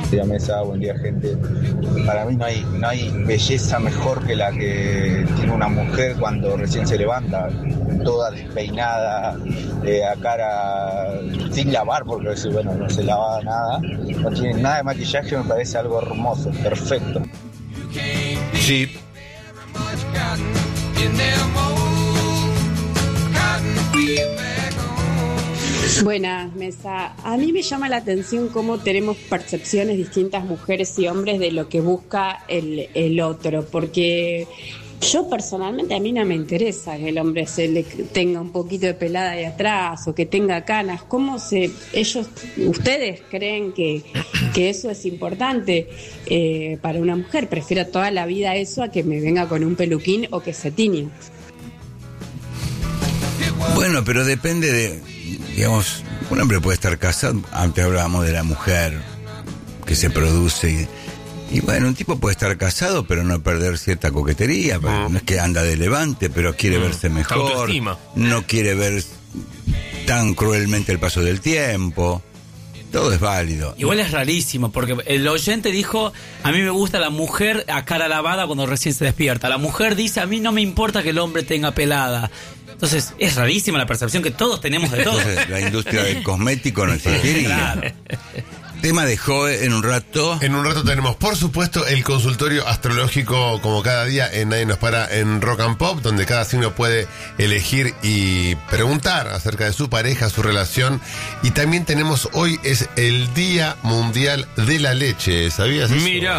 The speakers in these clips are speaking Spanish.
Buen día, mesa, buen día, gente. Para mí no hay belleza mejor que la que tiene una mujer cuando recién se levanta, toda despeinada, a cara sin lavar, porque a veces, bueno, no se lava nada, no tiene nada de maquillaje, me parece algo hermoso, perfecto. Sí. Buenas, mesa. A mí me llama la atención cómo tenemos percepciones distintas, mujeres y hombres, de lo que busca el otro, porque yo personalmente, a mí no me interesa que el hombre tenga un poquito de pelada de atrás o que tenga canas. ¿Ustedes creen que eso es importante para una mujer? Prefiero toda la vida eso a que me venga con un peluquín o que se tiñe. Bueno, pero depende de, digamos, un hombre puede estar casado, antes hablábamos de la mujer que se produce, y bueno, un tipo puede estar casado pero no perder cierta coquetería, no es que anda de levante, pero quiere verse mejor, no quiere ver tan cruelmente el paso del tiempo. Todo es válido. Igual es rarísimo, porque el oyente dijo, a mí me gusta la mujer a cara lavada cuando recién se despierta. La mujer dice, a mí no me importa que el hombre tenga pelada. Entonces, es rarísima la percepción que todos tenemos de todo. Entonces, la industria del cosmético no existiría. Claro. Tema de Joe en un rato. En un rato tenemos, por supuesto, el consultorio astrológico, como cada día en Nadie Nos Para en Rock and Pop, donde cada signo puede elegir y preguntar acerca de su pareja, su relación. Y también tenemos, hoy es el Día Mundial de la Leche. ¿Sabías eso? Mira.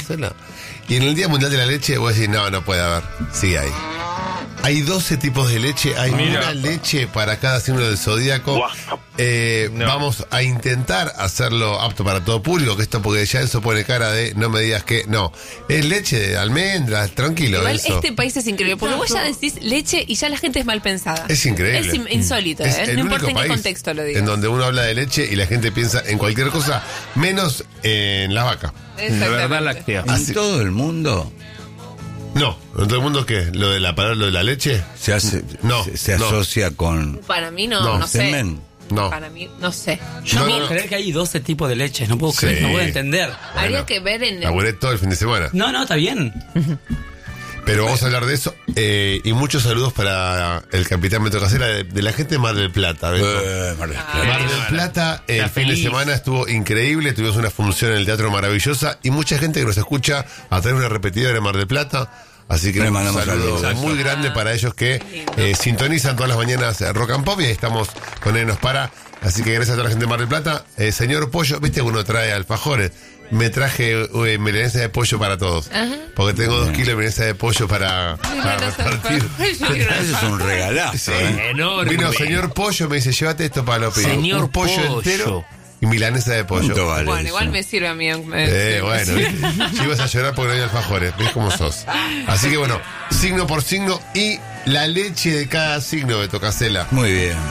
Y en el Día Mundial de la Leche voy a decir, no puede haber. Sí hay. Hay 12 tipos de leche, hay una leche para cada signo del zodíaco. Vamos a intentar hacerlo apto para todo público, que esto porque ya eso pone cara de no me digas que no. Es leche de almendras, tranquilo. Igual eso. Este país es increíble, porque vos ya decís leche y ya la gente es mal pensada. Es increíble. Es insólito, Es no importa en qué país contexto lo digas. en donde uno habla de leche y la gente piensa en cualquier cosa, menos en la vaca. La verdad láctea. En todo el mundo. No, en todo el mundo, ¿qué? Lo de la palabra, lo de la leche. Se asocia con. Para mí no sé. Semen. No. Para mí, no sé. Yo no puedo creer que hay 12 tipos de leches, no puedo creer, no puedo entender. Habría que ver en Laburé todo el fin de semana. No, está bien. Pero vamos a hablar de eso. Y muchos saludos para el capitán Metro Casera de la gente de Mar del Plata. Mar del Plata. Mar del Plata, el fin de semana estuvo increíble. Tuvimos una función en el teatro maravillosa y mucha gente que nos escucha a través de una repetidora de Mar del Plata. Así que le un mandamos saludo saludos. muy grande para ellos que sintonizan todas las mañanas Rock and Pop, y ahí estamos con Nadie Nos Para. Así que gracias a toda la gente de Mar del Plata. Señor Pollo, viste que uno trae alfajores. Me traje milanesa de pollo para todos. Ajá. Porque tengo 2 kilos de milanesa de pollo para repartir. Eso es un regalazo. Sí. Enorme. Vino señor Pollo, me dice, llévate esto para los pibes. Señor Un pollo entero y milanesa de pollo. ¿Cuánto vale Bueno, eso? igual me sirve a mí. Bueno, si ibas a llorar porque no hay alfajores, ves cómo sos. Así que bueno, signo por signo y la leche de cada signo de Tocasela. Muy bien.